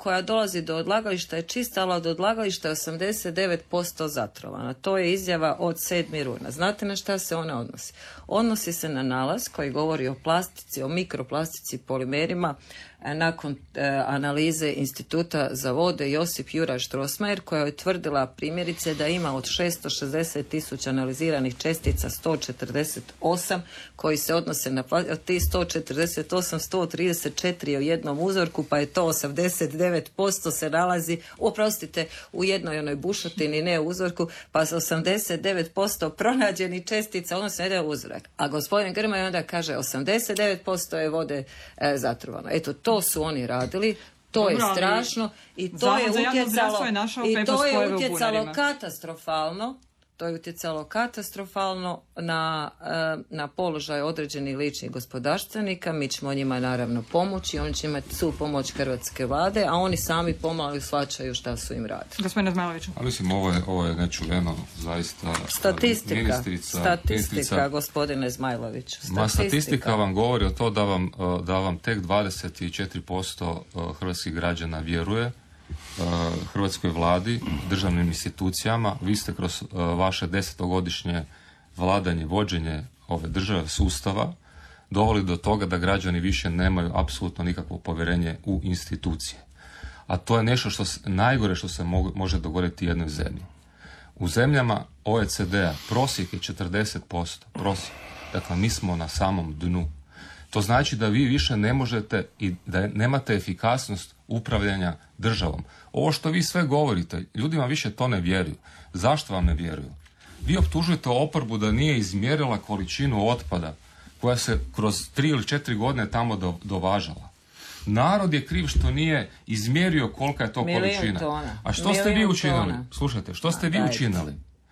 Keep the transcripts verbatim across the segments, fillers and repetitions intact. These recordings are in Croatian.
koja dolazi do odlagališta je čista, ali od odlagališta je osamdeset devet posto zatrovana. To je izjava od sedmog rujna. Znate na šta se ona odnosi? Odnosi se na nalaz koji govori o plastici, o mikroplastici, polimerima, nakon e, analize Instituta za vode Josip Juraj Strossmayer, koja je tvrdila primjerice da ima od šesto šezdeset tisuća analiziranih čestica sto četrdeset osam koji se odnose na ti sto četrdeset osam, sto trideset četiri u jednom uzorku, pa je to osamdeset devet posto se nalazi, oprostite, u jednoj onoj bušotini, ne u uzorku, pa sa osamdeset devet posto pronađenih čestica odnosno jedan uzorak. A gospodin Grmoja onda kaže osamdeset devet posto je vode e, zatrovano. Eto, to su oni radili, to Dobro, je strašno i to je utjecalo, je i to je utjecalo katastrofalno, to je utjecalo katastrofalno na, na položaj određenih ličnih gospodarstvenika. Mi ćemo njima naravno pomoći, oni će imati svu pomoć hrvatske vlade, a oni sami pomalo shvaćaju šta su im radili. Gospodine Zmajloviću. Ali mislim, ovo je, ovo je nečuveno, zaista. Statistika, ministrica, statistika, ministrica, gospodine Zmajloviću. Statistika. Ma, statistika vam govori o to da vam, da vam tek dvadeset četiri posto hrvatskih građana vjeruje hrvatskoj vladi, državnim institucijama. Vi ste kroz vaše desetogodišnje vladanje, vođenje ove države, sustava, doveli do toga da građani više nemaju apsolutno nikakvo povjerenje u institucije. A to je nešto što se, najgore što se mo, može dogoditi jednoj zemlji. U zemljama O E C D-a prosjek je četrdeset posto. Prosjek. Dakle, mi smo na samom dnu. To znači da vi više ne možete i da nemate efikasnost upravljanja državom. Ovo što vi sve govorite, ljudima više to ne vjeruju. Zašto vam ne vjeruju? Vi optužujete oporbu da nije izmjerila količinu otpada koja se kroz tri ili četiri godine tamo do, dovažala. Narod je kriv što nije izmjerio kolika je to Milijun količina. Tona. A što Milijun ste vi učinili? Tona. Slušajte, što ste A, vi dajte. učinili?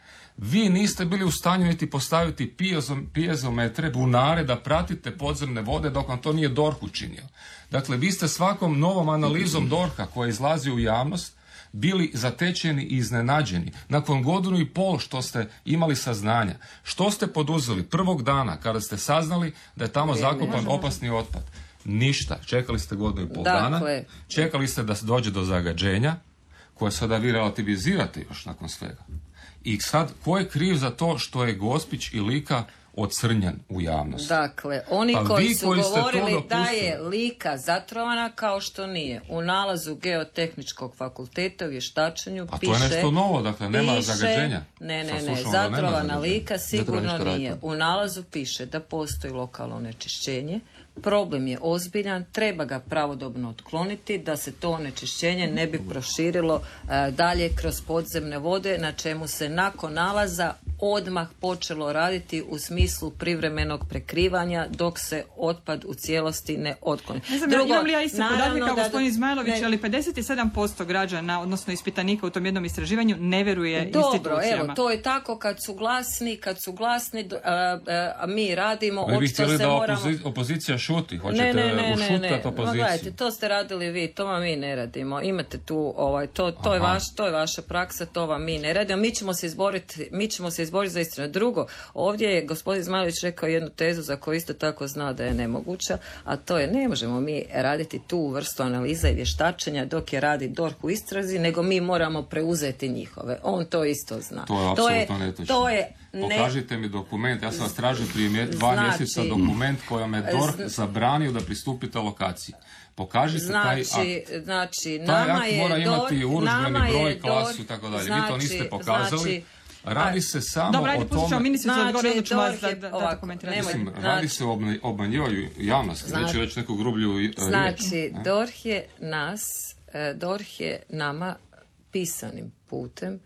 Vi niste bili u stanju niti postaviti piezo, piezometre, bunare da pratite podzemne vode dok vam to nije D O R H učinio. Dakle, vi ste svakom novom analizom D O R H-a koja izlazi u javnost bili zatečeni i iznenađeni. Nakon godinu i pol što ste imali saznanja, što ste poduzeli prvog dana kada ste saznali da je tamo zakopan opasni otpad? Ništa. Čekali ste godinu i pol dakle, dana, čekali ste da dođe do zagađenja, koje sada vi relativizirate još nakon svega. I sad, ko je kriv za to što je Gospić i Lika ocrnjen u javnosti? Dakle, oni pa koji vi su koji govorili da je Lika zatrovana, kao što nije. U nalazu Geotehničkog fakulteta u vještačenju a piše... A to je nešto novo, dakle, nema piše, zagađenja. Ne, ne, ne, zatrovana Lika sigurno nije. raditi. U nalazu piše da postoji lokalno onečišćenje, problem je ozbiljan, treba ga pravodobno otkloniti da se to onečišćenje ne bi proširilo e, dalje kroz podzemne vode, na čemu se nakon nalaza odmah počelo raditi u smislu privremenog prekrivanja dok se otpad u cijelosti ne otkloni. Ne znam, Drugo, imam li ja iste podatke kao da, gospodin Zmajlović, ne, ali pedeset sedam posto građana, odnosno ispitanika u tom jednom istraživanju ne vjeruje dobro, institucijama. evo, to je tako kad su glasni, kad su glasni, a, a, a mi radimo, Vi bi očito htjeli se da moramo... opozi- opozicija šuti, hoćete ne, ne, ne, ušutkati ne, ne. opoziciju. Gledajte, to ste radili vi, to vam mi ne radimo. Imate tu, ovaj, to, to, je, vaš, to je vaša praksa, to vam mi ne radimo. Mi ćemo se izboriti, mi ćemo se izboriti za istinu. Drugo, ovdje je gospodin Zmajlović rekao jednu tezu za koju isto tako zna da je nemoguća, a to je ne možemo mi raditi tu vrstu analiza i vještačenja dok je radi D O R H u istrazi, nego mi moramo preuzeti njihove. On to isto zna. To je apsolutno netočno. To je ne... Pokažite mi dokument, ja sam vas tražio prije mje, dva znači, mjeseca dokument kojom je D O R H zabranio da pristupite lokaciji. Pokažite znači, taj akt. Znači, taj nama akt je mora imati D O R H, urudžbeni broj, je klasu i tako dalje. Vi to niste pokazali. Znači, Radi se samo Dobro, ajde, o tome... Dobro, ministrica znači, odgovori, onda ću vas da, je, da, da ovako, komentirati. Mislim, znači, radi se o obmanjivanju javnosti, znači, neću reći neku grublju riječ. Znači, D O R H je nas, D O R H je nama pisanim putem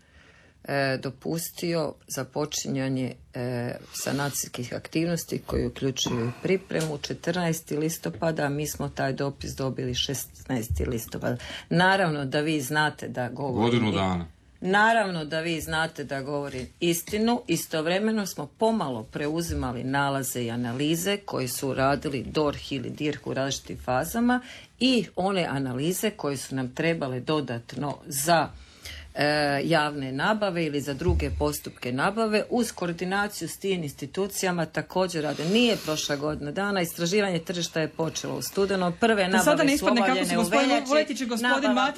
e, dopustio započinjanje e, sanacijskih aktivnosti koji uključuju pripremu četrnaestog listopada, a mi smo taj dopis dobili šesnaestog listopada. Naravno da vi znate da govorim... Godinu dana. Naravno da vi znate da govorim istinu, istovremeno smo pomalo preuzimali nalaze i analize koji su radili D O R H ili D I R H u različitim fazama i one analize koje su nam trebale dodatno za e, javne nabave ili za druge postupke nabave uz koordinaciju s tim institucijama također rade. Nije prošla godina dana, istraživanje tržišta je počelo u studenom, prve nabave su obavljene u veljači. Sada ne ispadne kako su gospodin Vuletić i gospodin Matić